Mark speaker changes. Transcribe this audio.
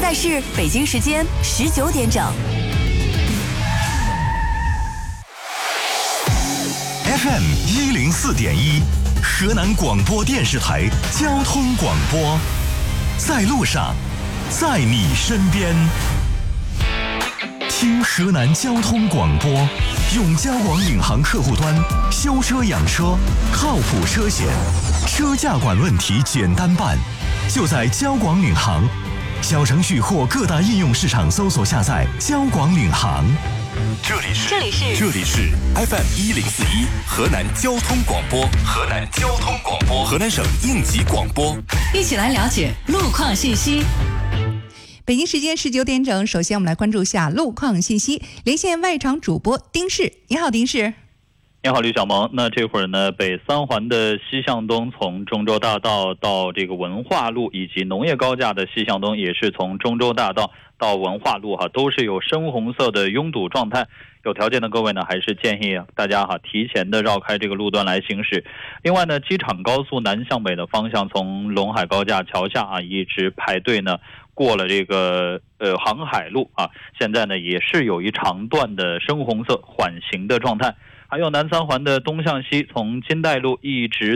Speaker 1: 在是北京时间19点整。
Speaker 2: FM 104.1，河南广播电视台交通广播，在路上，在你身边。听河南交通广播，用交广领航客户端修车养车，靠谱车险，车价管问题简单办，就在交广领航小程序或各大应用市场搜索下载交广领航。这里是 FM 104.1河南交通广播，河南省应急广播，
Speaker 1: 一起来了解路况信息。
Speaker 3: 北京时间19点整，首先我们来关注一下路况信息。连线外场主播丁氏，你好，丁氏。
Speaker 4: 你好，吕小萌。那这会儿呢，北三环的西向东，从中州大道到这个文化路，以及农业高架的西向东，也是从中州大道到文化路都是有深红色的拥堵状态。有条件的各位呢，还是建议大家提前的绕开这个路段来行驶。另外呢，机场高速南向北的方向，从陇海高架桥下一直排队呢，过了这个航海路现在呢也是有一长段的深红色缓行的状态。还有南三环的东向西，从金岱路一直